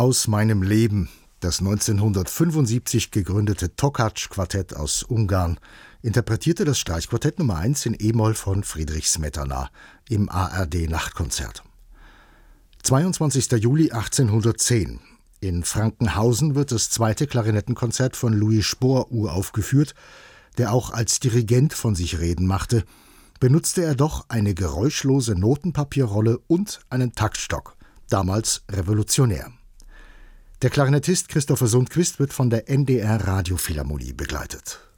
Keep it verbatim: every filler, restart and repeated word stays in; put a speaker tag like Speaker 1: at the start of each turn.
Speaker 1: Aus meinem Leben, das neunzehnhundertfünfundsiebzig gegründete Tokaj-Quartett aus Ungarn, interpretierte das Streichquartett Nummer eins in E-Moll von Friedrich Smetana im A R D-Nachtkonzert. zweiundzwanzigster Juli achtzehnhundertzehn. In Frankenhausen wird das zweite Klarinettenkonzert von Louis Spohr uraufgeführt, der auch als Dirigent von sich reden machte, benutzte er doch eine geräuschlose Notenpapierrolle und einen Taktstock, damals revolutionär. Der Klarinettist Christopher Sundquist wird von der N D R Radiophilharmonie begleitet.